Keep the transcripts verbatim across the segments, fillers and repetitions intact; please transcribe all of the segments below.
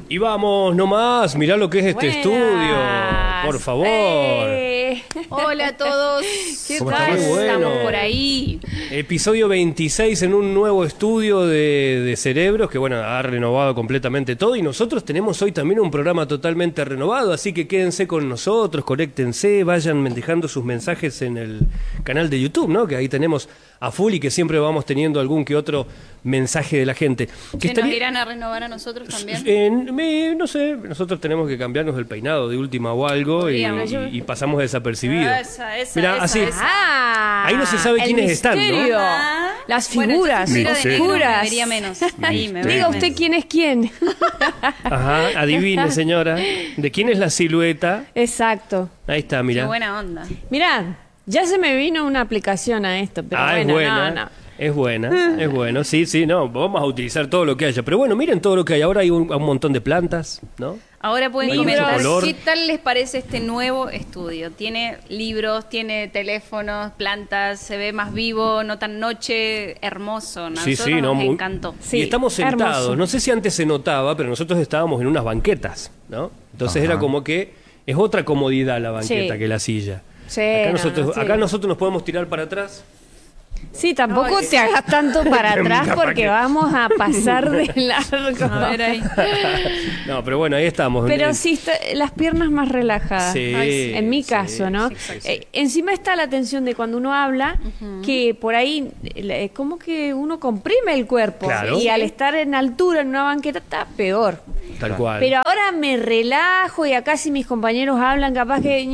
Y vamos nomás, mirá lo que es este Buenas. estudio, por favor. Eh. Hola a todos. ¿Qué ¿Cómo tal? está? Muy bueno. Estamos por ahí. Episodio veintiséis en un nuevo estudio de, de Cerebros, que bueno, ha renovado completamente todo. Y nosotros tenemos hoy también un programa totalmente renovado, así que quédense con nosotros, conéctense, vayan dejando sus mensajes en el canal de YouTube, ¿no? Que ahí tenemos a full y que siempre vamos teniendo algún que otro mensaje de la gente. Que ¿Se estaría- nos irán a renovar a nosotros también? En- me- no sé, nosotros tenemos que cambiarnos el peinado de última o algo y, Podríamos. y- y pasamos desapercibidos. Esa, esa, Mirá, esa, así. esa. Ah, Ahí no se sabe el quiénes están, ¿no? misterio. Ah. Las Bueno, figuras. entonces, miro No de sé. negro, me Figuras. vería menos. Ahí me Diga veo usted menos. quién es quién. Ajá, adivine, señora. ¿De quién es la silueta? Exacto. Ahí está, Qué mira. buena onda. Mirá, ya se me vino una aplicación a esto, pero Ah, es bueno, buena. no, no. Es buena, es bueno. Sí, sí, no, vamos a utilizar todo lo que haya. Pero bueno, miren todo lo que hay. Ahora hay un, un montón de plantas, ¿no? Ahora pueden Libros. comentar Color. qué tal les parece este nuevo estudio. Tiene libros, tiene teléfonos, plantas, se ve más vivo, no tan noche, hermoso. Nosotros nos muy- encantó. Sí, y estamos sentados. hermoso. No sé si antes se notaba, pero nosotros estábamos en unas banquetas, ¿no? Entonces era como que es otra comodidad la banqueta Sí. que la silla. Sí, Acá, no, nosotros, no, sí. acá nosotros nos podemos tirar para atrás. Sí, tampoco Ay. te hagas tanto para Mira, atrás ¿para porque qué? vamos a pasar de largo. A ver ahí. No, pero bueno, ahí estamos. Pero En- sí, está- las piernas más relajadas. Sí, Ay, en mi sí, caso, ¿no? sí, sí, sí. Eh, encima está la tensión de cuando uno habla, que por ahí eh, como que uno comprime el cuerpo. Claro. Y al estar en altura en una banqueta está peor. Tal cual. Pero ahora me relajo y acá si mis compañeros hablan, capaz que...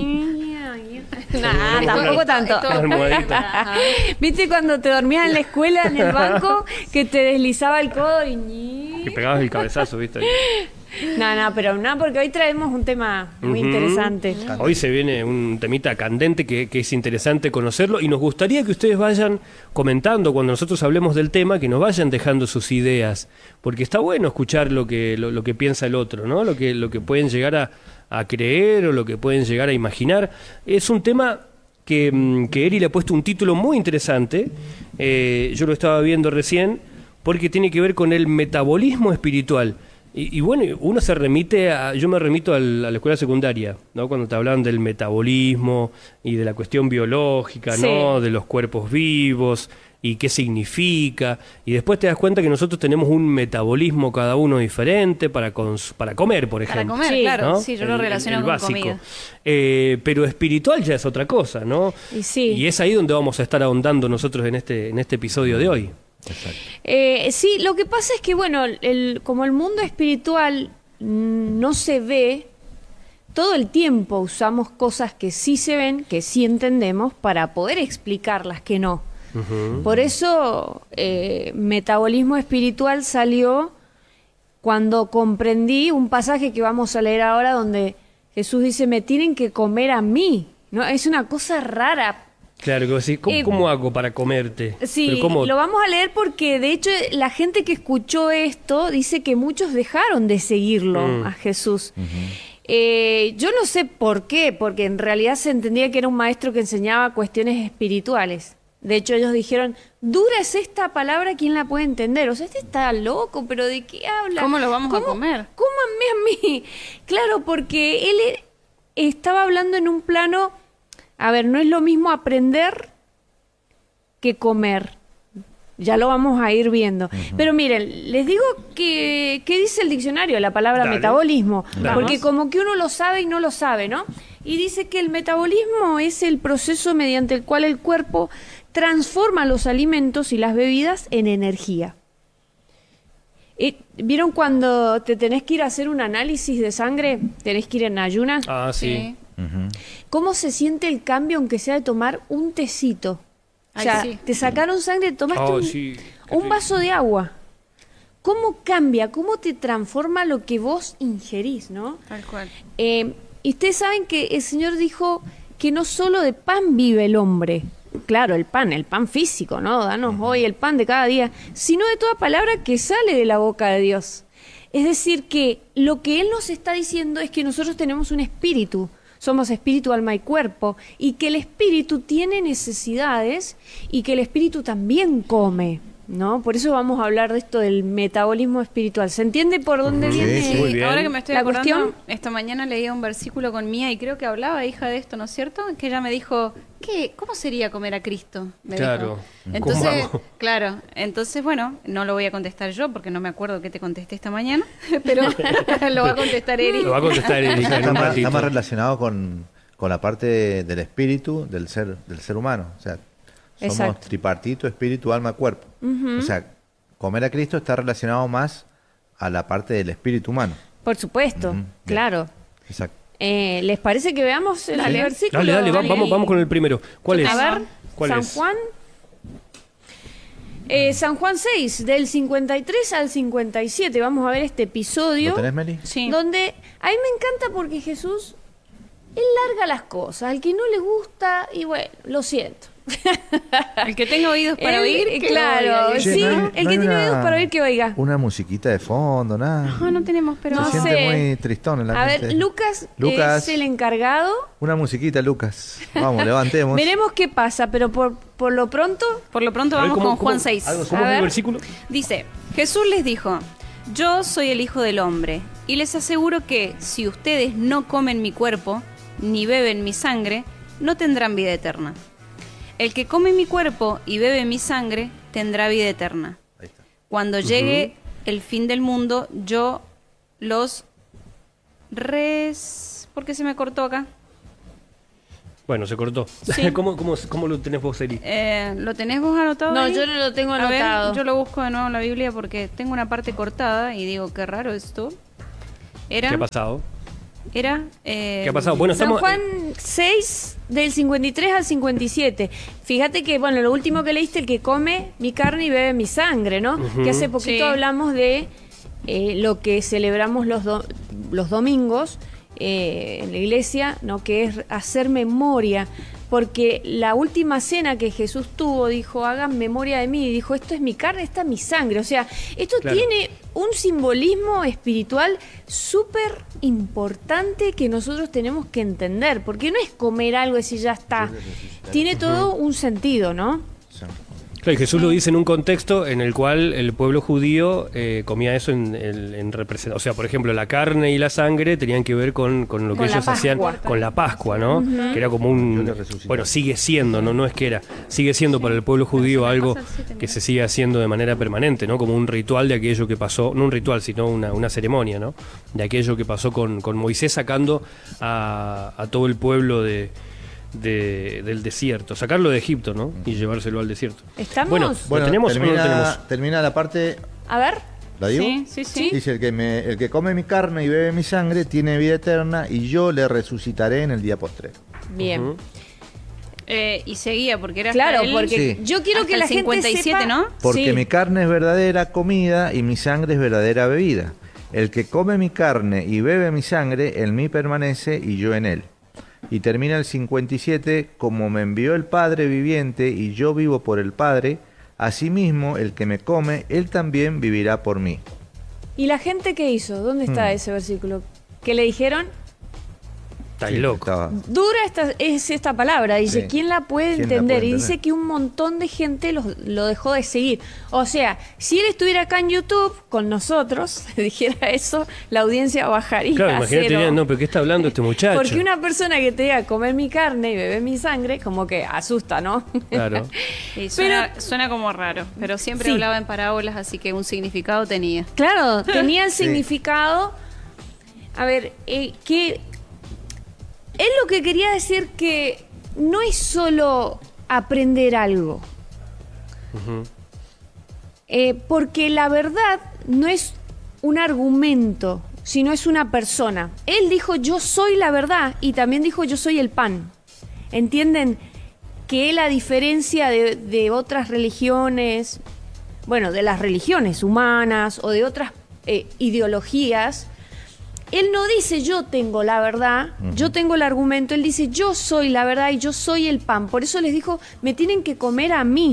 Nah, tampoco tanto. Esto- Almohadita. Ajá. ¿Viste cuando te dormías en la escuela, en el banco, que te deslizaba el codo y... ñi? Que pegabas el cabezazo, ¿viste? No, no, pero no, porque hoy traemos un tema muy Ujú. interesante. Hoy se viene un temita candente que, que es interesante conocerlo y nos gustaría que ustedes vayan comentando cuando nosotros hablemos del tema, que nos vayan dejando sus ideas, porque está bueno escuchar lo que, lo, lo que piensa el otro, ¿no? Lo que, lo que pueden llegar a, a creer o lo que pueden llegar a imaginar. Es un tema que, mm, que Eri le ha puesto un título muy interesante, eh, yo lo estaba viendo recién, porque tiene que ver con el metabolismo espiritual. Y, y bueno, uno se remite a, yo me remito al- a la escuela secundaria, ¿no? Cuando te hablaban del metabolismo y de la cuestión biológica, ¿no? Sí. De los cuerpos vivos y qué significa. Y después te das cuenta que nosotros tenemos un metabolismo cada uno diferente para, cons- para comer, por Para ejemplo. comer, Sí. claro. ¿no? Sí, yo El- lo el- relaciono el con básico. comida. Eh, pero espiritual ya es otra cosa, ¿no? Y sí. Y es ahí donde vamos a estar ahondando nosotros en este, en este episodio de hoy. Eh, sí, lo que pasa es que, bueno, el, como el mundo espiritual mm, no se ve, todo el tiempo usamos cosas que sí se ven, que sí entendemos, para poder explicar las que no. Ujú. Por eso, eh, metabolismo espiritual salió cuando comprendí un pasaje que vamos a leer ahora donde Jesús dice, me tienen que comer a mí. ¿No? Es una cosa rara. Claro, que vos decís, ¿cómo, Eh, cómo hago para comerte? Sí, Pero ¿cómo? lo vamos a leer porque de hecho la gente que escuchó esto dice que muchos dejaron de seguirlo Mm. a Jesús. Eh, yo no sé por qué, porque en realidad se entendía que era un maestro que enseñaba cuestiones espirituales. De hecho ellos dijeron, dura es esta palabra, ¿quién la puede entender? O sea, este está loco, pero ¿de qué habla? ¿Cómo lo vamos a ¿Cómo- comer? Cómanme a mí. Claro, porque él e- estaba hablando en un plano, a ver, no es lo mismo aprender que comer. Ya lo vamos a ir viendo. Pero miren, les digo que qué dice el diccionario, la palabra Dale. metabolismo, Dale. porque como que uno lo sabe y no lo sabe, ¿no? Y dice que el metabolismo es el proceso mediante el cual el cuerpo transforma los alimentos y las bebidas en energía. Eh, ¿Vieron cuando te tenés que ir a hacer un análisis de sangre? Tenés que ir en ayunas. Ah, sí. ¿Cómo se siente el cambio aunque sea de tomar un tecito? O Ay, sea, sí. te sacaron sangre, tomaste Oh, un, sí, qué un rico. vaso de agua. ¿Cómo cambia? ¿Cómo te transforma lo que vos ingerís, no? Tal cual. Eh, y ustedes saben que el Señor dijo que no solo de pan vive el hombre. Claro, el pan, el pan físico, ¿no? Danos hoy el pan de cada día, sino de toda palabra que sale de la boca de Dios. Es decir, que lo que Él nos está diciendo es que nosotros tenemos un espíritu, somos espíritu, alma y cuerpo, y que el espíritu tiene necesidades y que el espíritu también come. ¿no? Por eso vamos a hablar de esto del metabolismo espiritual. ¿Se entiende por dónde Sí, viene sí. Muy bien. Ahora que me estoy la acordando, cuestión? esta mañana leía un versículo con Mía y creo que hablaba, hija, de esto, ¿no es cierto? Que ella me dijo, ¿qué? ¿Cómo sería comer a Cristo? Me Claro. dijo. Entonces, ¿Cómo hago? claro, entonces, bueno, no lo voy a contestar yo porque no me acuerdo qué te contesté esta mañana, pero lo va a contestar Eric. Lo va a contestar Erika en Está un más, ratito. está más relacionado con, con la parte del espíritu del ser del ser humano. O sea, somos Exacto. tripartito, espíritu, alma, cuerpo. O sea, comer a Cristo está relacionado más a la parte del espíritu humano. Por supuesto, Ujú, bien. claro. Exacto. Eh, ¿Les parece que veamos el Dale. versículo? Dale, dale, va- vamos, vamos con el primero. ¿Cuál es? A ver, ¿Cuál San es? Juan. Eh, San Juan seis, del cincuenta y tres al cincuenta y siete. Vamos a ver este episodio. ¿Lo tenés, Meli? Sí. Donde a mí me encanta porque Jesús, él larga las cosas. Al que no le gusta, y bueno, lo siento. El que tenga oídos para Él, oír, eh, que claro, lo oiga. Che, sí, no hay- el no que hay tiene una- oídos para oír que oiga. Una musiquita de fondo, nada. No, no tenemos, pero... No Se sé. siente muy tristón en la A ver, mente. Lucas, Lucas. es el encargado. Una musiquita, Lucas. Vamos, levantemos. Veremos qué pasa, pero por, por lo pronto, Por lo pronto A ver, vamos ¿cómo- con Juan cómo- seis. ¿Cómo A es el ver. versículo? Dice, Jesús les dijo, yo soy el Hijo del Hombre, y les aseguro que si ustedes no comen mi cuerpo, ni beben mi sangre, no tendrán vida eterna. El que come mi cuerpo y bebe mi sangre, tendrá vida eterna. Ahí está. Cuando llegue el fin del mundo, yo los res... ¿Por qué se me cortó acá? Bueno, se cortó. Sí. ¿Cómo, cómo, ¿Cómo lo tenés vos, Eri? Eh, ¿Lo tenés vos anotado? No, ahí? yo no lo tengo A ver, anotado. yo lo busco de nuevo en la Biblia porque tengo una parte cortada y digo, qué raro esto. Era... ¿Qué ha pasado? Era... eh, ¿Qué ha pasado? Bueno, San estamos... Juan seis, del cincuenta y tres al cincuenta y siete. Fíjate que, bueno, lo último que leíste, el que come mi carne y bebe mi sangre, ¿no? Ujú. Que hace poquito Sí. hablamos de eh, lo que celebramos los, do- los domingos eh, en la iglesia, ¿no? Que es hacer memoria. Porque la última cena que Jesús tuvo, dijo, hagan memoria de mí. Y dijo, esto es mi carne, esta es mi sangre. O sea, esto Claro. tiene un simbolismo espiritual súper importante que nosotros tenemos que entender. Porque no es comer algo y decir, ya está. Tiene todo un sentido, ¿no? Sí. Claro, y Jesús lo dice en un contexto en el cual el pueblo judío eh, comía eso en, en, en representación. O sea, por ejemplo, la carne y la sangre tenían que ver con, con lo que Con la ellos hacían Pascua. con la Pascua, ¿no? Que era como Yo un... le resucité. Bueno, sigue siendo, ¿no? No es que era. Sigue siendo para el pueblo judío algo que se sigue haciendo de manera permanente, ¿no? Como un ritual de aquello que pasó, no un ritual, sino una, una ceremonia, ¿no? De aquello que pasó con, con Moisés sacando a, a todo el pueblo de... de- del desierto, sacarlo de Egipto, ¿no? Y llevárselo al desierto. ¿Estamos? Bueno, Bueno, ¿lo tenemos o no termina, lo tenemos? termina la parte. A ver. ¿La digo? Sí, sí, sí. Dice: el que, me, el que come mi carne y bebe mi sangre tiene vida eterna y yo le resucitaré en el día postrero. Bien. Ujú. Eh, y seguía porque era Claro, hasta el- porque Sí. yo quiero hasta que el la gente cincuenta y siete, sepa... ¿no? Porque Sí. mi carne es verdadera comida y mi sangre es verdadera bebida. El que come mi carne y bebe mi sangre, en mí permanece y yo en él. Y termina el cincuenta y siete, como me envió el Padre viviente y yo vivo por el Padre, asimismo el que me come, él también vivirá por mí. ¿Y la gente qué hizo? ¿Dónde está Hmm. ese versículo? ¿Qué le dijeron? Está Sí, loco. estaba- Dura esta, es esta palabra, dice, Sí. ¿quién la puede ¿Quién la entender? puede Y entender? dice que un montón de gente los- lo dejó de seguir. O sea, si él estuviera acá en YouTube con nosotros, dijera eso, la audiencia bajaría Claro, a imagínate, cero. dirían, no, pero ¿qué está hablando este muchacho? Porque una persona que te diga comer mi carne y beber mi sangre, como que asusta, ¿no? Claro. Sí, suena, suena como raro, pero siempre Sí. hablaba en parábolas, así que un significado tenía. Claro, tenía el Sí. significado. A ver, eh, que él lo que quería decir que no es solo aprender algo, Ujú. eh, porque la verdad no es un argumento, sino es una persona. Él dijo yo soy la verdad y también dijo yo soy el pan. ¿Entienden? Que él, a diferencia de, de otras religiones, bueno, de las religiones humanas o de otras eh, ideologías, él no dice yo tengo la verdad, Ujú. yo tengo el argumento, él dice yo soy la verdad y yo soy el pan. Por eso les dijo, me tienen que comer a mí.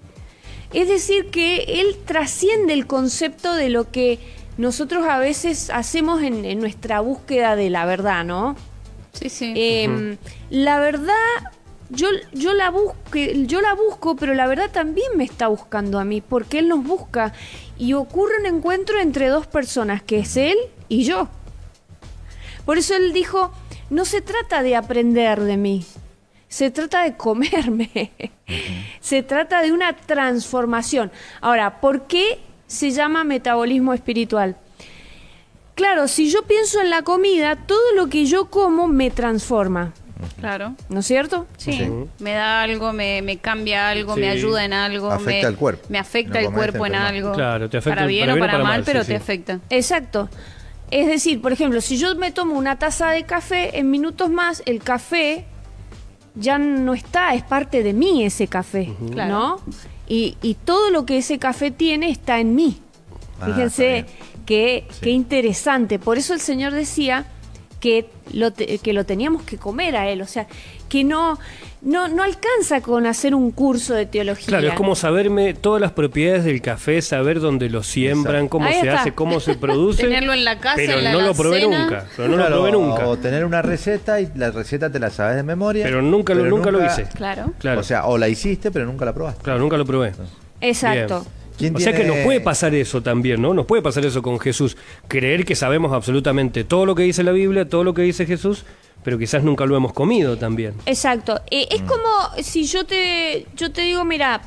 Es decir, que él trasciende el concepto de lo que nosotros a veces hacemos en, en nuestra búsqueda de la verdad, ¿no? Sí, sí. Eh, La verdad yo, yo, la busco, yo la busco, pero la verdad también me está buscando a mí, porque Él nos busca. Y ocurre un encuentro entre dos personas, que es Él y yo. Por eso Él dijo, no se trata de aprender de mí, se trata de comerme. Se trata de una transformación. Ahora, ¿por qué se llama metabolismo espiritual? Claro, si yo pienso en la comida, todo lo que yo como me transforma. Claro. ¿No es cierto? Sí, Sí. me da algo, me, me cambia algo, Sí. me ayuda en algo. Afecta me, al cuerpo. Me afecta No el comés, cuerpo te en enfermas. algo. Claro, te afecta para bien o para mal, pero sí, te sí. afecta. Exacto. Es decir, por ejemplo, si yo me tomo una taza de café, en minutos más el café ya no está, es parte de mí ese café, Claro. ¿no? Y, y todo lo que ese café tiene está en mí. Ah, Fíjense está bien. qué, Sí. qué interesante. Por eso el Señor decía que lo, te- que lo teníamos que comer a Él. O sea, que no, no, no alcanza con hacer un curso de teología. Claro, es como saberme todas las propiedades del café, saber dónde lo siembran, Exacto. cómo Ahí se está. hace, cómo se produce. Tenerlo en la casa, pero en la no lo probé alacena. nunca. Pero no Claro, lo probé nunca. O tener una receta y la receta te la sabes de memoria. Pero nunca lo- nunca lo hice. Claro. Claro, O sea, o la hiciste, pero nunca la probaste. claro, nunca lo probé. Exacto. Bien. ¿Quién O sea que tiene- nos puede pasar eso también, ¿no? Nos puede pasar eso con Jesús. Creer que sabemos absolutamente todo lo que dice la Biblia, todo lo que dice Jesús, pero quizás nunca lo hemos comido también. Exacto. Eh, es como si yo te, yo te digo, mira,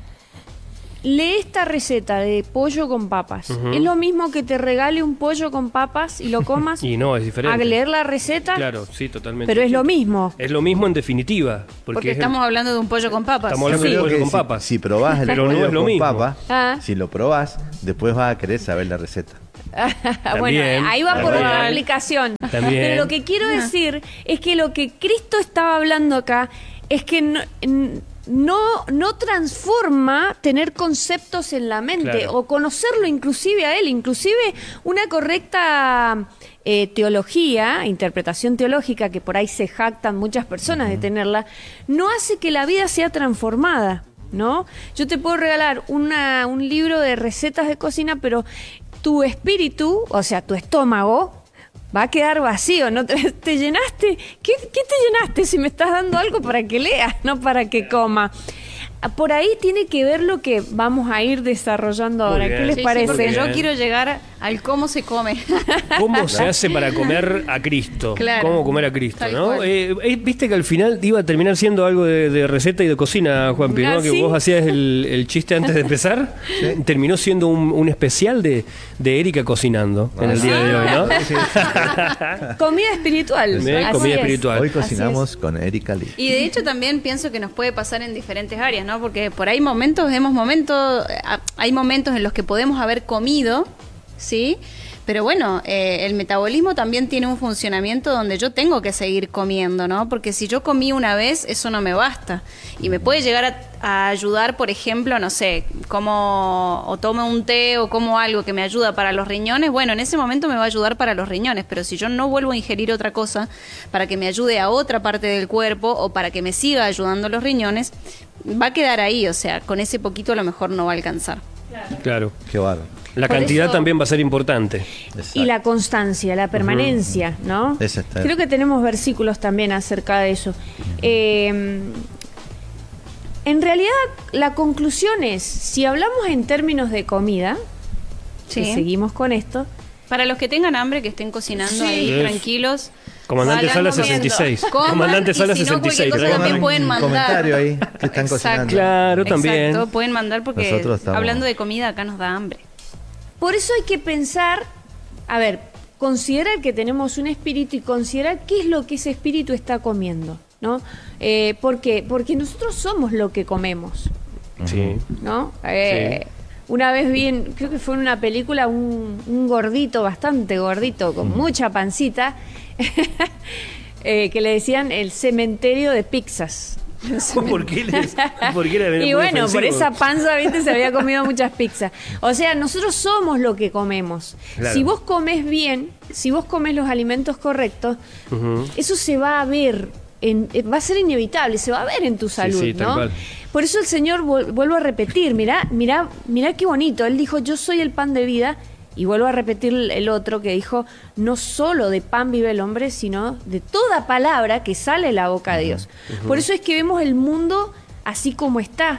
lee esta receta de pollo con papas. Ujú. Es lo mismo que te regale un pollo con papas y lo comas. Y no, es A diferente. leer la receta, Claro, sí, totalmente. pero es lo mismo. Es lo mismo en definitiva. Porque, Porque es el- estamos hablando de un pollo con papas. Estamos hablando Yo de creo pollo que con si, papas. si probás el Pero no pollo es lo con mismo. papa, Ah. si lo probás, después vas a querer saber la receta. Bueno, ahí va por también. otra aplicación. También. Pero lo que quiero decir es que lo que Cristo estaba hablando acá es que no, no, no transforma tener conceptos en la mente Claro. o conocerlo inclusive a Él. Inclusive una correcta eh, teología, interpretación teológica, que por ahí se jactan muchas personas de tenerla, no hace que la vida sea transformada. ¿No? Yo te puedo regalar una, un libro de recetas de cocina, pero tu espíritu, o sea, tu estómago, va a quedar vacío. ¿No te, te llenaste? ¿Qué, ¿Qué te llenaste si me estás dando algo para que leas, no para que coma? Por ahí tiene que ver lo que vamos a ir desarrollando Muy ahora. bien. ¿Qué les Sí, sí, parece? porque yo Bien. quiero llegar al cómo se come. ¿Cómo se hace para comer a Cristo? Claro. ¿Cómo comer a Cristo? Tal ¿no? cual. Eh, eh, Viste que al final iba a terminar siendo algo de, de receta y de cocina, Juanpi, ¿no? Ah, Que ¿sí? vos hacías el, el chiste antes de empezar. Terminó siendo un, un especial de, de Erika cocinando en el Ah, día de hoy, ¿no? Comida espiritual. Bien, Así comida es. espiritual. Hoy Así cocinamos con Erika Lee. Y de hecho también pienso que nos puede pasar en diferentes áreas, ¿no? Porque por ahí momentos, vemos momentos, eh, hay momentos en los que podemos haber comido, ¿sí? Pero bueno, eh, el metabolismo también tiene un funcionamiento donde yo tengo que seguir comiendo, ¿no? Porque si yo comí una vez, eso no me basta. Y me puede llegar a, a ayudar, por ejemplo, no sé, como o tomo un té o como algo que me ayuda para los riñones. Bueno, en ese momento me va a ayudar para los riñones, pero si yo no vuelvo a ingerir otra cosa para que me ayude a otra parte del cuerpo o para que me siga ayudando los riñones, va a quedar ahí. O sea, con ese poquito a lo mejor no va a alcanzar. Claro. Qué bárbaro. La Por cantidad eso- también va a ser importante. Exacto. Y la constancia, la permanencia, ¿no? Esa está. Creo que tenemos versículos también acerca de eso. Eh, en realidad, la conclusión es, si hablamos en términos de comida, Sí. y seguimos con esto, Para los que tengan hambre, que estén cocinando Sí. ahí Yes. tranquilos. Comandante vayan Sala comiendo. sesenta y seis. Coman, Comandante y Sala si no, sesenta y seis. cualquier cosa Pongan también un pueden mandar. comentario ahí que están Exacto. cocinando. Claro, también. Exacto, pueden mandar porque Nosotros estamos- hablando de comida acá nos da hambre. por eso hay que pensar, a ver, considerar que tenemos un espíritu y considerar qué es lo que ese espíritu está comiendo, ¿no? Eh, ¿Por qué? Porque nosotros somos lo que comemos. Sí. ¿No? Eh, Una vez vi, en- creo que fue en una película, un, un gordito, bastante gordito, con mucha pancita, eh, que le decían el cementerio de pizzas. ¿Por qué les, por qué le Y bueno, por esa panza, viste, se había comido muchas pizzas. O sea, nosotros somos lo que comemos. Claro. Si vos comes bien, si vos comes los alimentos correctos, Ujú. eso se va a ver, en- eh, va a ser inevitable, se va a ver en tu salud, sí, tal ¿no? cual. Por eso el Señor, vuel- vuelvo a repetir, mirá, mirá, mirá qué bonito. Él dijo, yo soy el pan de vida, Y vuelvo a repetir el otro que dijo, no solo de pan vive el hombre, sino de toda palabra que sale de la boca de Dios. Uh-huh. Por eso es que vemos el mundo así como está,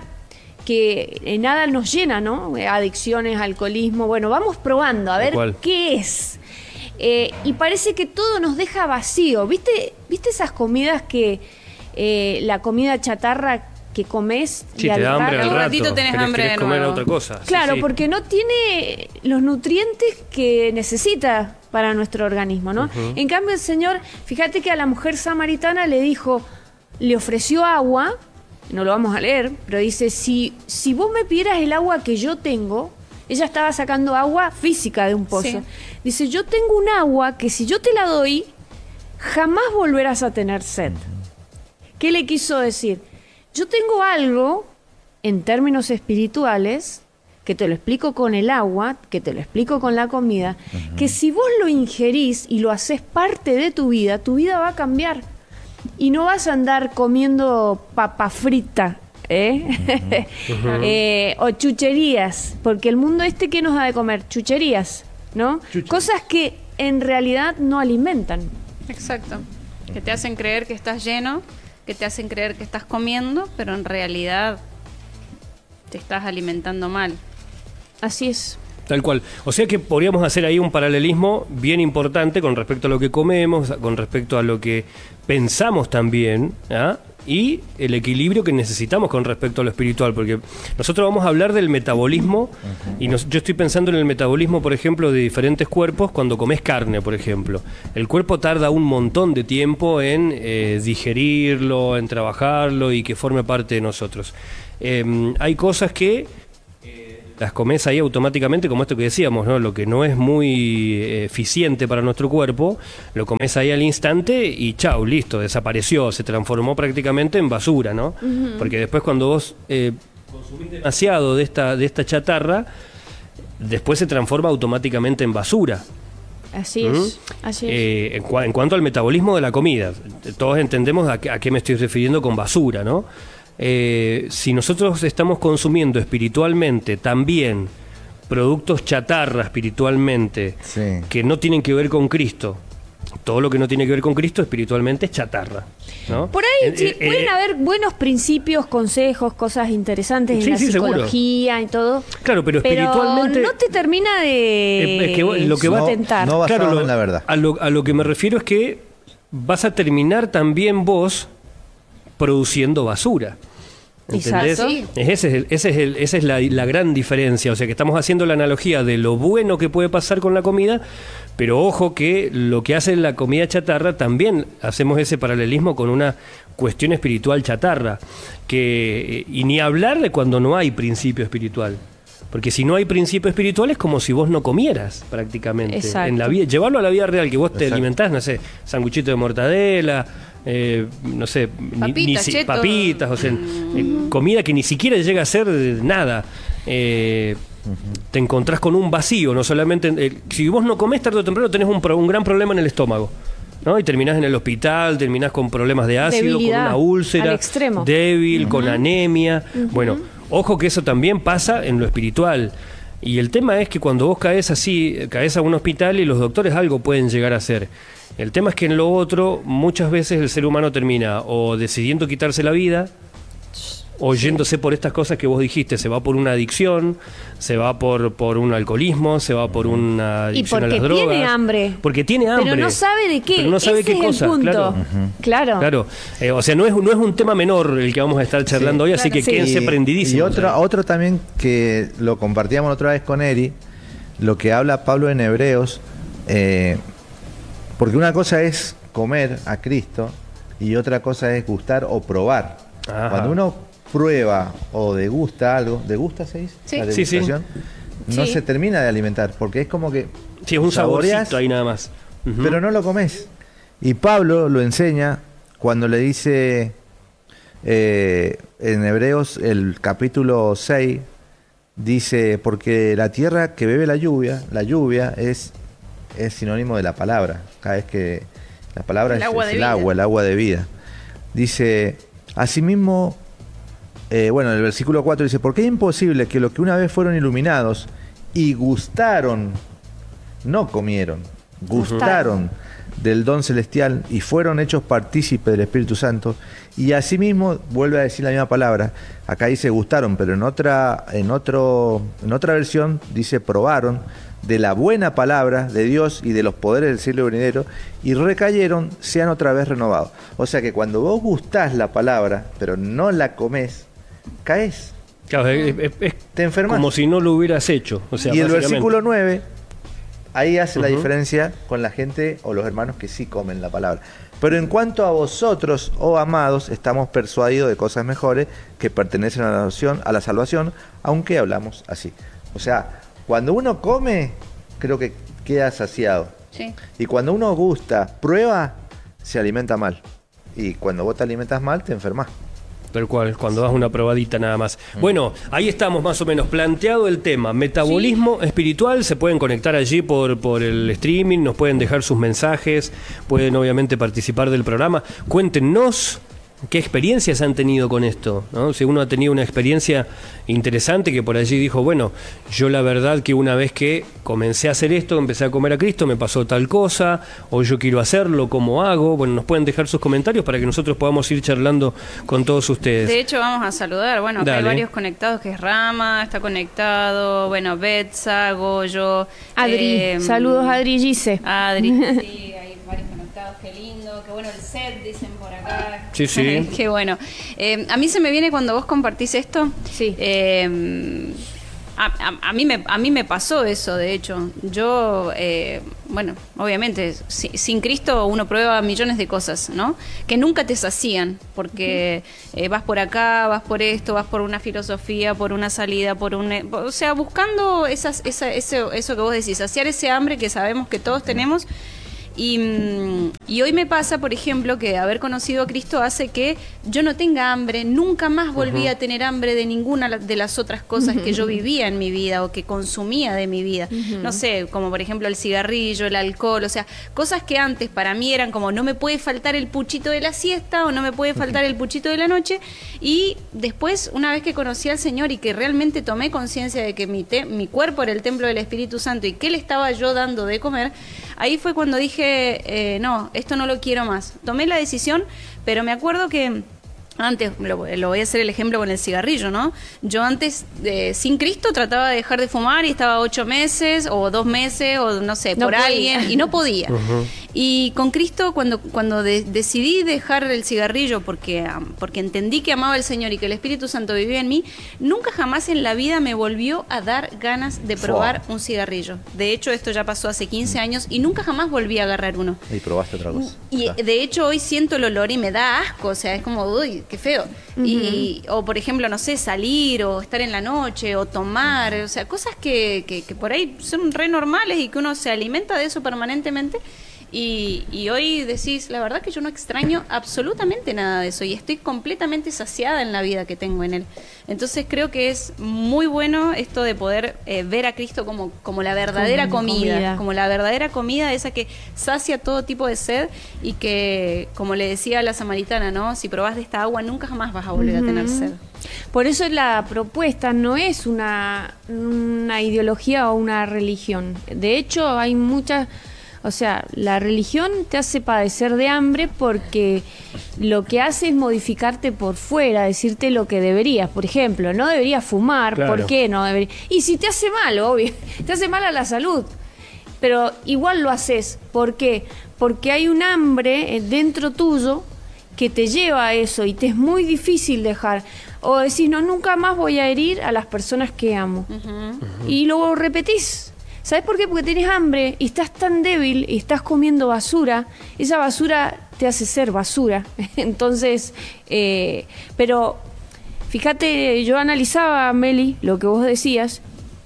que nada nos llena, ¿no? Adicciones, alcoholismo, bueno, vamos probando a ver qué es. Eh, y parece que todo nos deja vacío. ¿Viste, ¿viste esas comidas que, eh, la comida chatarra que comes sí, y al te da hambre rato, al rato, ratito tenés querés, hambre querés de comer nuevo. otra cosa. Claro, sí, sí. porque no tiene los nutrientes que necesita para nuestro organismo, ¿no? Uh-huh. En cambio el Señor, fíjate que a la mujer samaritana le dijo, le ofreció agua, no lo vamos a leer, pero dice, si, si vos me pidieras el agua que yo tengo, ella estaba sacando agua física de un pozo. Sí. Dice, yo tengo un agua que si yo te la doy, jamás volverás a tener sed. ¿Qué le quiso decir? Yo tengo algo, en términos espirituales, que te lo explico con el agua, que te lo explico con la comida, uh-huh. que si vos lo ingerís y lo haces parte de tu vida, tu vida va a cambiar. Y no vas a andar comiendo papa frita, ¿eh? Uh-huh. Uh-huh. eh, o chucherías, porque el mundo este, ¿qué nos da de comer? Chucherías, ¿no? Chucherías. Cosas que en realidad no alimentan. Exacto. Que te hacen creer que estás lleno, que te hacen creer que estás comiendo, pero en realidad te estás alimentando mal. Así es. Tal cual. O sea que podríamos hacer ahí un paralelismo bien importante con respecto a lo que comemos, con respecto a lo que pensamos también, ¿ah? Y el equilibrio que necesitamos con respecto a lo espiritual, porque nosotros vamos a hablar del metabolismo, uh-huh. y nos, yo estoy pensando en el metabolismo, por ejemplo, de diferentes cuerpos cuando comes carne, por ejemplo. El cuerpo tarda un montón de tiempo en eh, digerirlo, en trabajarlo y que forme parte de nosotros. Eh, hay cosas que las comes ahí automáticamente, como esto que decíamos, ¿no? Lo que no es muy eficiente para nuestro cuerpo, lo comes ahí al instante y chau, listo, desapareció, se transformó prácticamente en basura, ¿no? Uh-huh. Porque después cuando vos eh, consumís demasiado de esta, de esta chatarra, después se transforma automáticamente en basura. Así ¿Mm? es, así eh, es. En, cu- en cuanto al metabolismo de la comida, todos entendemos a, a qué me estoy refiriendo con basura, ¿no? Eh, si nosotros estamos consumiendo espiritualmente también productos chatarra espiritualmente, sí. que no tienen que ver con Cristo, todo lo que no tiene que ver con Cristo espiritualmente es chatarra, ¿no? Por ahí eh, sí, eh, pueden eh, haber buenos principios, consejos, cosas interesantes sí, en la sí, psicología seguro. y todo. Claro, pero, pero espiritualmente no te termina de eh, es que lo que va no, tentar. no basado claro, lo, en la verdad. A lo, a lo que me refiero es que vas a terminar también vos produciendo basura. ¿Entendés? Sí. Ese es el, ese es el, esa es la, la gran diferencia. O sea que estamos haciendo la analogía de lo bueno que puede pasar con la comida, pero ojo que lo que hace la comida chatarra, también hacemos ese paralelismo con una cuestión espiritual chatarra. Que, y ni hablar de cuando no hay principio espiritual. Porque si no hay principio espiritual es como si vos no comieras prácticamente. Exacto. En la vida, llevarlo a la vida real, que vos te Exacto. alimentás, no sé, sanguchito de mortadela, eh, no sé, Papitas, ni, ni si, cheto. papitas, o sea, eh, comida que ni siquiera llega a ser nada. Eh, uh-huh. Te encontrás con un vacío, no solamente... Eh, si vos no comés tarde o temprano tenés un, pro, un gran problema en el estómago, ¿no? Y terminás en el hospital, terminás con problemas de ácido, Debilidad, con una úlcera, al extremo. débil, uh-huh. con anemia. Uh-huh. Bueno, ojo que eso también pasa en lo espiritual. Y el tema es que cuando vos caes así, caes a un hospital y los doctores algo pueden llegar a hacer. El tema es que en lo otro, muchas veces el ser humano termina o decidiendo quitarse la vida, o yéndose por estas cosas que vos dijiste, se va por una adicción, se va por, por un alcoholismo, se va por una adicción a las drogas. Y porque tiene hambre. Porque tiene hambre. Pero no sabe de qué. Pero no sabe Ese qué es cosa, el punto. claro. Uh-huh. Claro. Claro. Eh, o sea, no es, no es un tema menor el que vamos a estar charlando sí, hoy, así claro, que sí. quédense Y, prendidísimos. y otro, otro también que lo compartíamos otra vez con Eri, lo que habla Pablo en Hebreos, eh, porque una cosa es comer a Cristo y otra cosa es gustar o probar. Ajá. Cuando uno prueba o degusta algo, ¿degusta se dice? Sí. La Sí, sí. degustación, no Sí. se termina de alimentar, porque es como que Sí, es un saboreás, saborcito ahí nada más. Ujú. pero no lo comes. Y Pablo lo enseña cuando le dice eh, en Hebreos el capítulo seis, dice, porque la tierra que bebe la lluvia, la lluvia es, es sinónimo de la palabra. Cada vez que la palabra El es, agua es de el vida. agua, el agua de vida. Dice, asimismo, eh, bueno, en el versículo cuatro dice, porque es imposible que los que una vez fueron iluminados y gustaron no comieron, gustaron del don celestial y fueron hechos partícipes del Espíritu Santo. Y asimismo vuelve a decir la misma palabra. Acá dice gustaron, pero en otra, en otro, en otra versión dice probaron de la buena palabra de Dios y de los poderes del cielo venidero, y recayeron, sean otra vez renovados. O sea que cuando vos gustás la palabra, pero no la comés, caes. Claro, es, es, es te enfermas. Como si no lo hubieras hecho. O sea, y el versículo nueve, ahí hace uh-huh. la diferencia con la gente o los hermanos que sí comen la palabra. Pero en cuanto a vosotros, oh amados, estamos persuadidos de cosas mejores que pertenecen a la salvación, a la salvación, aunque hablamos así. O sea, cuando uno come, creo que queda saciado. Sí. Y cuando uno gusta, prueba, se alimenta mal. Y cuando vos te alimentas mal, te enfermas. Tal cual, cuando das una probadita nada más. Mm. Bueno, ahí estamos más o menos planteado el tema. Metabolismo sí. espiritual, se pueden conectar allí por, por el streaming, nos pueden dejar sus mensajes, pueden obviamente participar del programa. Cuéntenos qué experiencias han tenido con esto, ¿no? Si uno ha tenido una experiencia interesante que por allí dijo, bueno, yo la verdad que una vez que comencé a hacer esto, empecé a comer a Cristo, me pasó tal cosa, o yo quiero hacerlo, ¿cómo hago? Bueno, nos pueden dejar sus comentarios para que nosotros podamos ir charlando con todos ustedes. De hecho, vamos a saludar, bueno, acá hay Dale. varios conectados, que es Rama, está conectado, bueno, Betsa, Goyo. Adri, eh, saludos Adri Gise. Adri, sí, hay varios conectados, qué lindo, qué bueno el set, dicen por acá. Sí, sí. Qué bueno. Eh, a mí se me viene cuando vos compartís esto. Sí. Eh, a, a, a, mí me, a mí me pasó eso, de hecho. Yo, eh, bueno, obviamente, si, sin Cristo uno prueba millones de cosas, ¿no? Que nunca te sacían, porque eh, vas por acá, vas por esto, vas por una filosofía, por una salida, por un... O sea, buscando esas, esa, eso, eso que vos decís, saciar ese hambre que sabemos que todos tenemos. Y, y hoy me pasa, por ejemplo, que haber conocido a Cristo hace que yo no tenga hambre, nunca más volví uh-huh. a tener hambre de ninguna de las otras cosas uh-huh. que yo vivía en mi vida o que consumía de mi vida. Uh-huh. No sé, como por ejemplo el cigarrillo, el alcohol, o sea, cosas que antes para mí eran como no me puede faltar el puchito de la siesta o no me puede faltar el puchito de la noche. Y después, una vez que conocí al Señor y que realmente tomé conciencia de que mi, te- mi cuerpo era el templo del Espíritu Santo y que le estaba yo dando de comer, ahí fue cuando dije, Eh, no, esto no lo quiero más. Tomé la decisión, pero me acuerdo que antes, lo, lo voy a hacer el ejemplo con el cigarrillo, ¿no? Yo antes, eh, sin Cristo, trataba de dejar de fumar y estaba ocho meses o dos meses o no sé, no por podía. alguien y no podía. Uh-huh. Y con Cristo, cuando, cuando de, decidí dejar el cigarrillo porque, um, porque entendí que amaba al Señor y que el Espíritu Santo vivía en mí, nunca jamás en la vida me volvió a dar ganas de probar Fua. un cigarrillo. De hecho, esto ya pasó hace quince años y nunca jamás volví a agarrar uno. Y probaste otra cosa. Y de hecho hoy siento el olor y me da asco, o sea, es como, uy, qué feo. Uh-huh. Y, o por ejemplo, no sé, salir o estar en la noche o tomar, o sea, cosas que, que, que por ahí son re normales y que uno se alimenta de eso permanentemente. Y, y hoy decís, la verdad que yo no extraño absolutamente nada de eso y estoy completamente saciada en la vida que tengo en Él. Entonces creo que es muy bueno esto de poder eh, ver a Cristo como, como la verdadera como comida, comida, como la verdadera comida, esa que sacia todo tipo de sed y que, como le decía a la samaritana, ¿no? Si probás de esta agua nunca jamás vas a volver uh-huh. a tener sed. Por eso la propuesta no es una, una ideología o una religión. De hecho, hay muchas... O sea, la religión te hace padecer de hambre porque lo que hace es modificarte por fuera, decirte lo que deberías. Por ejemplo, no deberías fumar, claro. ¿por qué no deberías? Y si te hace mal, obvio, te hace mal a la salud. Pero igual lo haces. ¿Por qué? Porque hay un hambre dentro tuyo que te lleva a eso y te es muy difícil dejar. O decís, no, nunca más voy a herir a las personas que amo. Uh-huh. Uh-huh. Y luego repetís. ¿Sabes por qué? Porque tenés hambre y estás tan débil y estás comiendo basura. Esa basura te hace ser basura. Entonces, eh, pero fíjate, yo analizaba, Meli, lo que vos decías,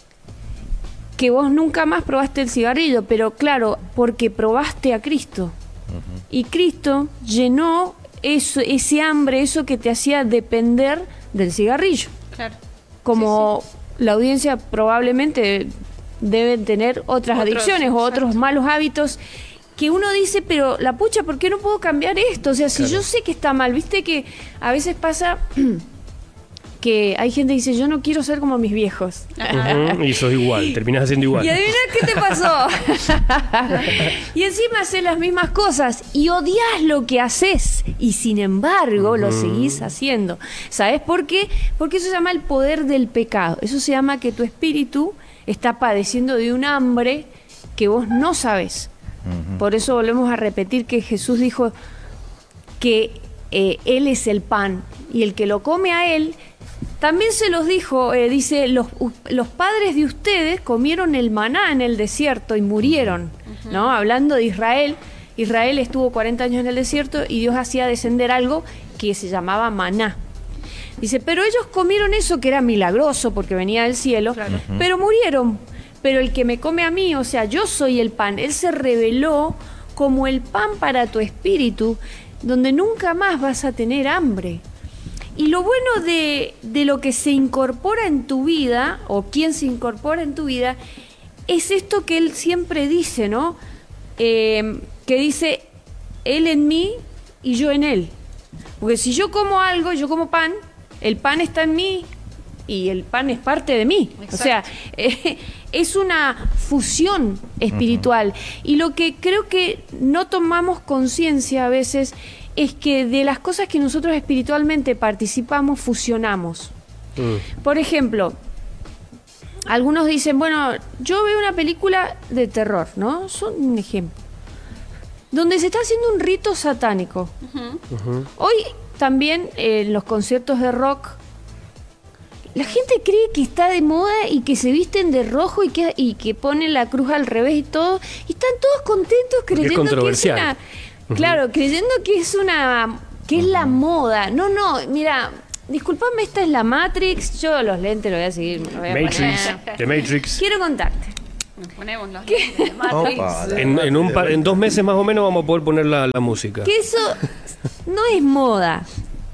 que vos nunca más probaste el cigarrillo, pero claro, porque probaste a Cristo. Uh-huh. Y Cristo llenó eso, ese hambre, eso que te hacía depender del cigarrillo. Claro. Como sí, sí. La audiencia probablemente... deben tener otras otros, adicciones o otros exacto. malos hábitos que uno dice, pero la pucha, ¿por qué no puedo cambiar esto? O sea, si claro. yo sé que está mal, viste que a veces pasa que hay gente que dice, yo no quiero ser como mis viejos. Ujú, y sos igual, terminás haciendo igual. Y adivina qué te pasó. Y encima haces las mismas cosas y odias lo que haces y sin embargo lo seguís haciendo. ¿Sabes por qué? Porque eso se llama el poder del pecado. Eso se llama que tu espíritu está padeciendo de un hambre que vos no sabés. Uh-huh. Por eso volvemos a repetir que Jesús dijo que eh, Él es el pan y el que lo come a Él. También se los dijo, eh, dice, los, los padres de ustedes comieron el maná en el desierto y murieron, uh-huh. ¿no? Hablando de Israel, Israel estuvo cuarenta años en el desierto y Dios hacía descender algo que se llamaba maná. Dice, pero ellos comieron eso que era milagroso porque venía del cielo, claro. uh-huh. pero murieron. Pero el que me come a mí, o sea, yo soy el pan, Él se reveló como el pan para tu espíritu, donde nunca más vas a tener hambre. Y lo bueno de, de lo que se incorpora en tu vida, o quien se incorpora en tu vida, es esto que él siempre dice, ¿no? Eh, que dice, él en mí y yo en él. Porque si yo como algo, yo como pan, el pan está en mí y el pan es parte de mí. Exacto. O sea, eh, es una fusión espiritual. Uh-huh. Y lo que creo que no tomamos conciencia a veces es que de las cosas que nosotros espiritualmente participamos, fusionamos. Mm. Por ejemplo, algunos dicen, bueno, yo veo una película de terror, ¿no? Son un ejemplo. Donde se está haciendo un rito satánico. Uh-huh. Uh-huh. Hoy también en eh, los conciertos de rock, la gente cree que está de moda y que se visten de rojo y que, y que ponen la cruz al revés y todo. Y están todos contentos creyendo que es una... Claro, creyendo que es una que es la moda. No, no, mira, discúlpame, esta es la Matrix. Yo los lentes lo voy a seguir. Lo voy a Matrix, The Matrix. Quiero contarte. Nos ponemos los lentes de Matrix. Opa, en, en, un par, en dos meses más o menos vamos a poder poner la, la música. Que eso no es moda.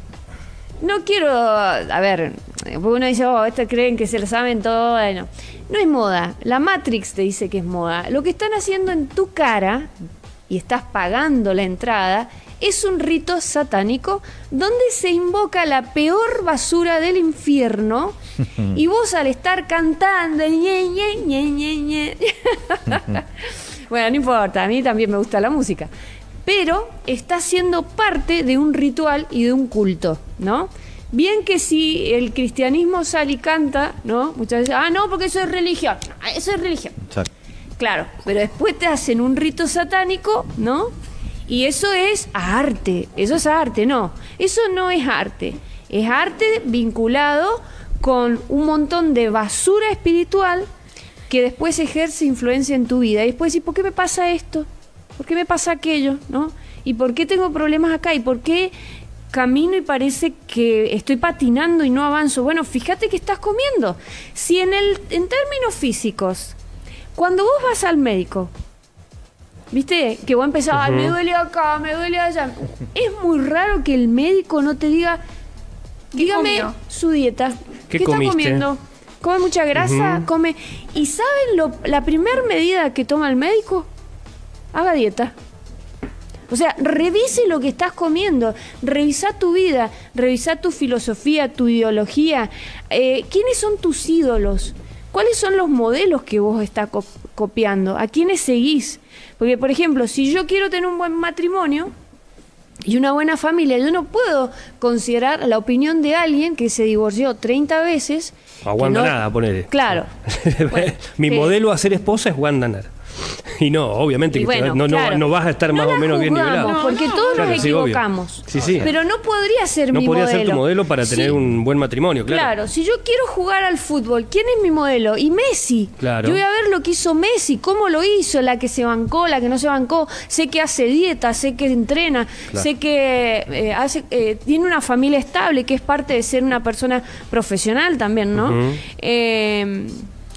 No quiero, a ver, porque uno dice, oh, estos creen que se lo saben todo. Bueno, no es moda. La Matrix te dice que es moda. Lo que están haciendo en tu cara, y estás pagando la entrada, es un rito satánico donde se invoca la peor basura del infierno y vos al estar cantando ñe, ñe, ñe, ñe, ñe. Bueno, no importa, a mí también me gusta la música, pero está siendo parte de un ritual y de un culto, ¿no? Bien que si el cristianismo sale y canta, ¿no? Muchas veces, ah, no, porque eso es religión, eso es religión. Exacto. Claro, pero después te hacen un rito satánico, ¿no? Y eso es arte, eso es arte, no. Eso no es arte. Es arte vinculado con un montón de basura espiritual que después ejerce influencia en tu vida. Y después decís, ¿por qué me pasa esto? ¿Por qué me pasa aquello? ¿No? ¿Y por qué tengo problemas acá? ¿Y por qué camino y parece que estoy patinando y no avanzo? Bueno, fíjate que estás comiendo. Si en el, en términos físicos, cuando vos vas al médico, ¿viste? Que vos empezás, uh-huh. me duele acá, me duele allá. Es muy raro que el médico no te diga, dígame comió? Su dieta. ¿Qué, ¿Qué está comiendo? ¿Come mucha grasa? Uh-huh. Come. ¿Y saben lo, la primera medida que toma el médico? Haga dieta. O sea, revise lo que estás comiendo, revisa tu vida, revisa tu filosofía, tu ideología. Eh, ¿Quiénes son tus ídolos? ¿Cuáles son los modelos que vos estás co- copiando? ¿A quiénes seguís? Porque, por ejemplo, si yo quiero tener un buen matrimonio y una buena familia, yo no puedo considerar la opinión de alguien que se divorció treinta veces. A Wanda no... Nara, ponele. Claro. Bueno, mi sí. modelo a ser esposa es Wanda Nara. Y no, obviamente y que bueno, no, claro. no, no vas a estar no más o menos bien nivelado. No, porque todos claro, nos sí, equivocamos. Sí, sí. Pero no podría ser no mi podría modelo. ser tu modelo para tener sí. un buen matrimonio, claro. Claro, si yo quiero jugar al fútbol, ¿quién es mi modelo? Y Messi. Claro. Yo voy a ver lo que hizo Messi, cómo lo hizo, la que se bancó, la que no se bancó. Sé que hace dieta, sé que entrena, claro. sé que eh, hace, eh, tiene una familia estable, que es parte de ser una persona profesional también, ¿no? Uh-huh. Eh...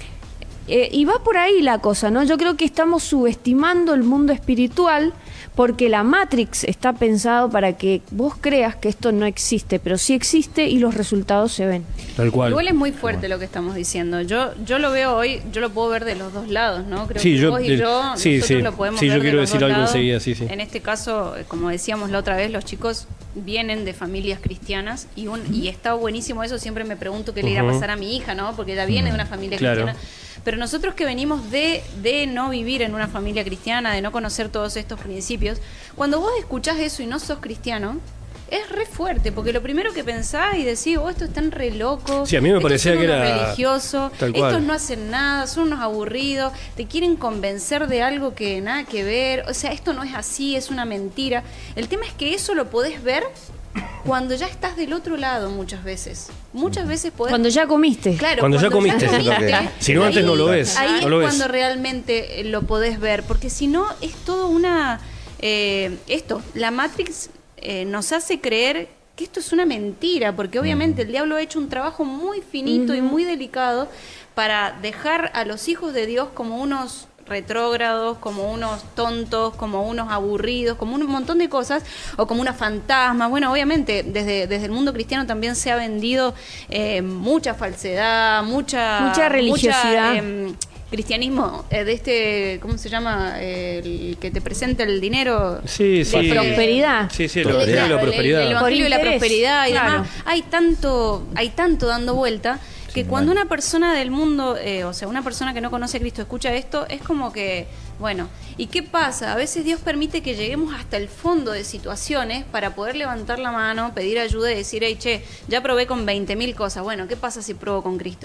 Eh, y va por ahí la cosa, ¿no? Yo creo que estamos subestimando el mundo espiritual porque la Matrix está pensado para que vos creas que esto no existe, pero sí existe y los resultados se ven. Tal cual. Igual es muy fuerte lo que estamos diciendo. Yo yo lo veo hoy, yo lo puedo ver de los dos lados, ¿no? Creo sí, que yo, vos y yo, sí, nosotros sí. lo podemos sí, ver yo quiero de los decir dos algo lados. enseguida, sí, sí. En este caso, como decíamos la otra vez, los chicos vienen de familias cristianas y, un, y está buenísimo eso. Siempre me pregunto qué le irá a pasar a mi hija, ¿no? Porque ella viene de una familia Claro. cristiana. Pero nosotros que venimos de, de no vivir en una familia cristiana, de no conocer todos estos principios, cuando vos escuchás eso y no sos cristiano, es re fuerte, porque lo primero que pensás y decís, oh, estos están re locos. Sí, a mí me estos parecía son que unos era religiosos, tal cual. estos no hacen nada, son unos aburridos, te quieren convencer de algo que nada que ver, o sea, esto no es así, es una mentira. El tema es que eso lo podés ver cuando ya estás del otro lado muchas veces. Muchas veces podés... Cuando ya comiste. Claro, Cuando ya comiste. Si no, ahí- antes no lo ves, Ahí no es lo ves. cuando realmente eh, lo podés ver, porque si no es todo una... eh, esto, la Matrix eh, nos hace creer que esto es una mentira, porque obviamente el diablo ha hecho un trabajo muy finito y muy delicado para dejar a los hijos de Dios como unos retrógrados, como unos tontos, como unos aburridos, como un montón de cosas, o como unos fantasmas. Bueno, obviamente desde, desde el mundo cristiano también se ha vendido eh, mucha falsedad, mucha... Mucha religiosidad. mucha, em, cristianismo, eh, de este, ¿cómo se llama? Eh, el que te presenta el dinero. Sí, sí. De prosperidad. Sí, sí, El- lo de la el- prosperidad. El, el evangelio de la Por interés, prosperidad y claro. demás. Hay tanto, hay tanto dando vuelta que Sí, cuando mal. una persona del mundo, eh, o sea, una persona que no conoce a Cristo escucha esto, es como que, bueno, ¿y qué pasa? A veces Dios permite que lleguemos hasta el fondo de situaciones para poder levantar la mano, pedir ayuda y decir, hey, che, ya probé con veinte mil cosas, bueno, ¿qué pasa si pruebo con Cristo?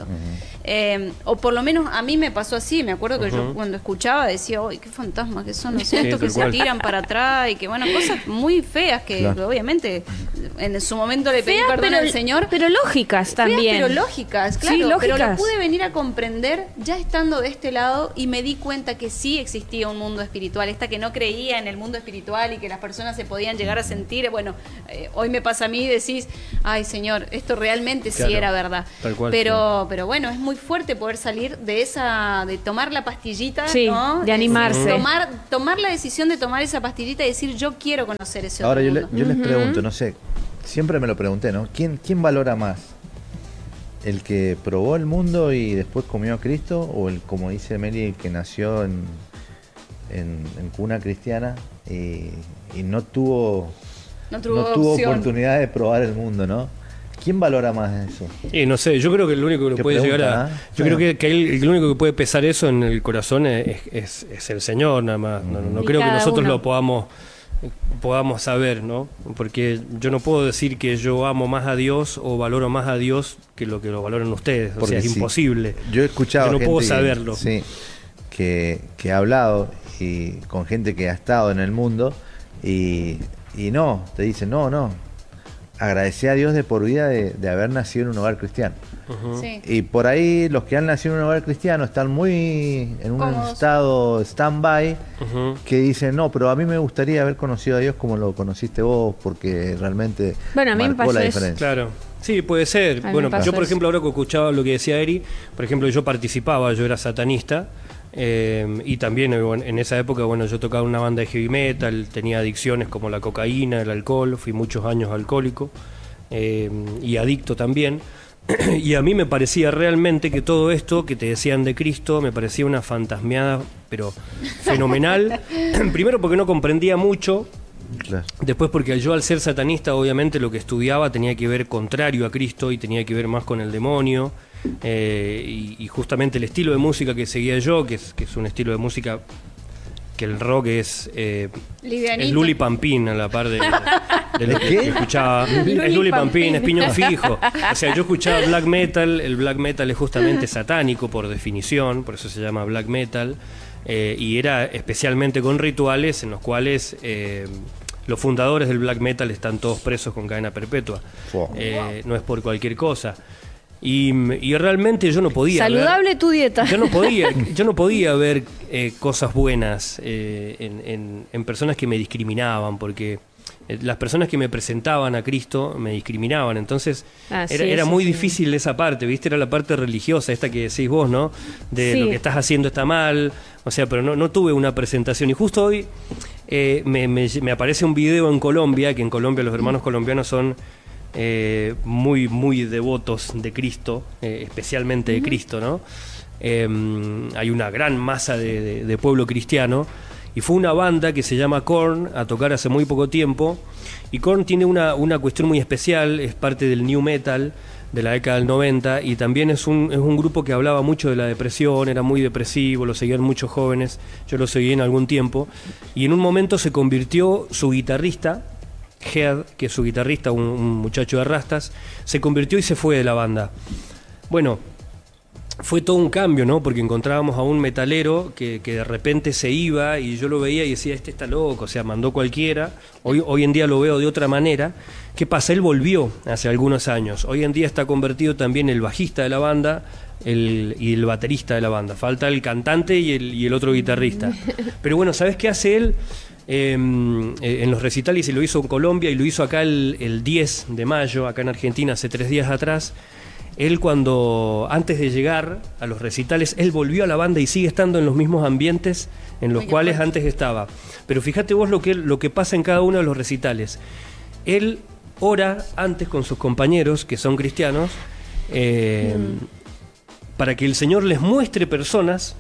Eh, o por lo menos a mí me pasó así, me acuerdo que yo Ujú. cuando escuchaba decía, uy, qué fantasmas que son, o sea, Sí, estos que tal se cual. tiran para atrás y que, bueno, cosas muy feas que Claro. obviamente en su momento le pedí Feas, perdón pero, al Señor. pero lógicas Feas, también. pero lógicas, claro. Sí, Pero lo lógicas. pude venir a comprender ya estando de este lado y me di cuenta que sí existía un mundo espiritual. Esta que no creía en el mundo espiritual y que las personas se podían llegar a sentir. Bueno, eh, hoy me pasa a mí y decís, ay Señor, esto realmente sí Claro, era verdad. tal cual, pero, pero bueno, es muy fuerte poder salir de esa, de tomar la pastillita, Sí, ¿no? de animarse. Tomar, tomar la decisión de tomar esa pastillita y decir, yo quiero conocer ese Ahora otro yo, le- mundo. yo les pregunto, no sé, siempre me lo pregunté, ¿no? ¿Quién, quién valora más? ¿El que probó el mundo y después comió a Cristo? ¿O el, como dice Meli, el que nació en, en, en cuna cristiana y, y no tuvo, No tuvo no tuvo opción. oportunidad de probar el mundo, ¿no? ¿Quién valora más eso? Y no sé, yo creo que el único que lo Qué puede pregunta, llegar a. ¿eh? Yo Claro. creo que, que el, el único que puede pesar eso en el corazón es, es, es el Señor, nada más. No, no Y creo que cada nosotros uno. lo podamos podamos saber, ¿no? Porque yo no puedo decir que yo amo más a Dios o valoro más a Dios que lo que lo valoran ustedes. O Porque sea, es sí. imposible. Yo he escuchado Yo no gente puedo que- saberlo. sí, que, que ha hablado y con gente que ha estado en el mundo y, y no, te dicen, no, no, agradecí a Dios de por vida de, de haber nacido en un hogar cristiano. Ujú. Sí. Y por ahí los que han nacido en un hogar cristiano están muy en un Cómodos. estado stand-by Ujú. que dicen, no, pero a mí me gustaría haber conocido a Dios como lo conociste vos porque realmente Bueno, a mí me marcó pasó la eso. diferencia. Claro. Sí, puede ser. A mí Bueno, me pasó yo por eso. ejemplo ahora que escuchaba lo que decía Eri, por ejemplo yo participaba, yo era satanista eh, y también eh, bueno, en esa época bueno yo tocaba una banda de heavy metal, tenía adicciones como la cocaína, el alcohol, fui muchos años alcohólico eh, y adicto también. Y a mí me parecía realmente que todo esto que te decían de Cristo me parecía una fantasmeada, pero fenomenal. Primero porque no comprendía mucho. Claro. Después porque yo al ser satanista obviamente lo que estudiaba tenía que ver contrario a Cristo y tenía que ver más con el demonio eh, y, y justamente el estilo de música que seguía yo, que es, que es un estilo de música que el rock es eh, Livianito. es Luli Pampín a la par de, de lo que ¿Qué? escuchaba. Luli Es Luli Pampín. Pampín, es piñón fijo. O sea, yo escuchaba black metal, el black metal es justamente satánico por definición, por eso se llama black metal, eh, y era especialmente con rituales en los cuales eh, los fundadores del black metal están todos presos con cadena perpetua. Wow. Eh, no es por cualquier cosa. Y, y realmente yo no podía ver- Saludable tu dieta. yo no podía, yo no podía ver eh, cosas buenas eh, en, en- en personas que me discriminaban, porque eh, las personas que me presentaban a Cristo me discriminaban, entonces Ah, era, sí, era eso muy sí. difícil esa parte, ¿viste? Era la parte religiosa, esta que decís vos, ¿no? De Sí. lo que estás haciendo está mal, o sea, pero no, no tuve una presentación. Y justo hoy eh, me, me- me aparece un video en Colombia, que en Colombia los hermanos colombianos son eh, muy, muy devotos de Cristo, eh, especialmente de Cristo, ¿no? Eh, hay una gran masa de, de- de pueblo cristiano y fue una banda que se llama Korn a tocar hace muy poco tiempo. Y Korn tiene una, una cuestión muy especial, es parte del new metal de la década del noventa, y también es un, es un grupo que hablaba mucho de la depresión, era muy depresivo, lo seguían muchos jóvenes, yo lo seguí en algún tiempo, y en un momento se convirtió su guitarrista, Head, que es su guitarrista, un, un muchacho de rastas, se convirtió y se fue de la banda. Bueno, fue todo un cambio, ¿no? Porque encontrábamos a un metalero que, que de repente se iba y yo lo veía y decía, este está loco, o sea, mandó cualquiera. Hoy, hoy en día lo veo de otra manera. ¿Qué pasa? Él volvió hace algunos años. Hoy en día está convertido también el bajista de la banda el, y el baterista de la banda. Falta el cantante y el, y el otro guitarrista. Pero bueno, ¿sabes qué hace él? Eh, en los recitales, y lo hizo en Colombia y lo hizo acá el, el diez de mayo, acá en Argentina, hace tres días atrás. Él cuando, antes de llegar a los recitales, él volvió a la banda y sigue estando en los mismos ambientes en los Ay, cuales antes estaba. Pero fíjate vos lo que, lo que pasa en cada uno de los recitales. Él ora antes con sus compañeros, que son cristianos, eh, mm. para que el Señor les muestre personas,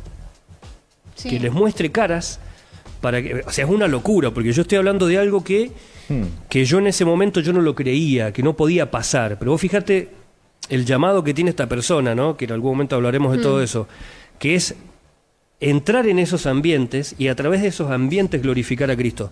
Sí. que les muestre caras, para que, o sea, es una locura, porque yo estoy hablando de algo que, Hmm. que yo en ese momento yo no lo creía, que no podía pasar. Pero vos fíjate el llamado que tiene esta persona, ¿no? Que en algún momento hablaremos de todo eso, que es entrar en esos ambientes y a través de esos ambientes glorificar a Cristo.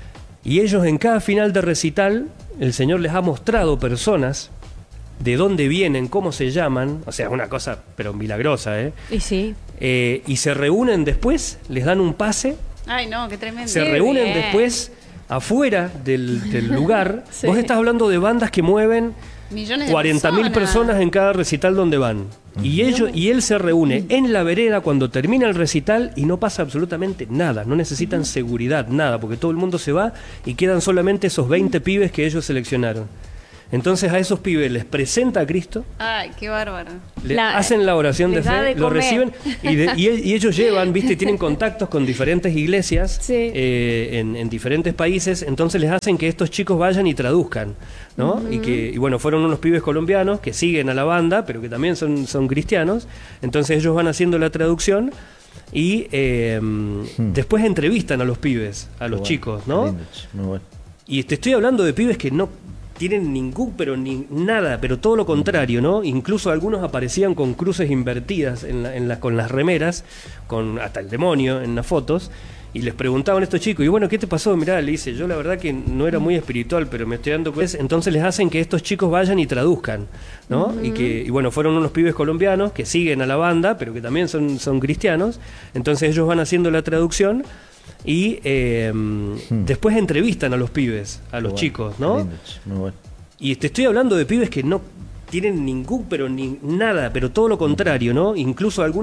Y ellos en cada final de recital, el Señor les ha mostrado personas, de dónde vienen, cómo se llaman, o sea, es una cosa pero milagrosa, ¿eh? Y sí. Eh, y se reúnen después, les dan un pase, Ay, no, qué tremendo. se Qué reúnen bien. después afuera del, del lugar. Sí. Vos estás hablando de bandas que mueven Millones de cuarenta mil personas en cada recital donde van. Y, ellos, y él se reúne en la vereda cuando termina el recital y no pasa absolutamente nada. No necesitan seguridad, nada, porque todo el mundo se va y quedan solamente esos veinte pibes que ellos seleccionaron. Entonces a esos pibes les presenta a Cristo, Ay, qué bárbaro. le La- hacen la oración de les da fe, de lo comer. reciben y, de- y e- y ellos llevan, viste, tienen contactos con diferentes iglesias Sí. eh, en, en diferentes países, entonces les hacen que estos chicos vayan y traduzcan, ¿no? Y que, y bueno, fueron unos pibes colombianos que siguen a la banda, pero que también son, son cristianos, entonces ellos van haciendo la traducción y eh, después entrevistan a los pibes, a los Qué bueno, chicos, qué ¿no? lindo, che, muy bueno. Y te estoy hablando de pibes que no tienen ningún, pero ni nada, pero todo lo contrario, ¿no? Incluso algunos aparecían con cruces invertidas en la- en la- con las remeras, con hasta el demonio en las fotos, y les preguntaban a estos chicos, y bueno, ¿qué te pasó? Mirá, le dice, yo la verdad que no era muy espiritual, pero me estoy dando cuenta. Entonces les hacen que estos chicos vayan y traduzcan, ¿no? Y que, y bueno, fueron unos pibes colombianos que siguen a la banda, pero que también son, son cristianos, entonces ellos van haciendo la traducción. Y eh, después entrevistan a los pibes, a los Qué bueno, chicos, qué ¿no? lindo, che, muy bueno. Y te estoy hablando de pibes que no tienen ningún, pero ni nada, pero todo lo contrario, ¿no? Incluso algunos